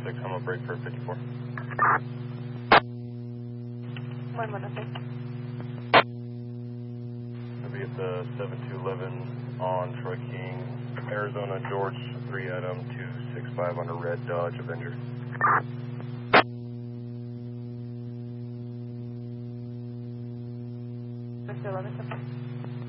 6, I'm going to break for 54. 116. I'll be at the 7211 on Troy King, Arizona, George, 3 Adam 265 on a red Dodge Avenger. Mr. 11.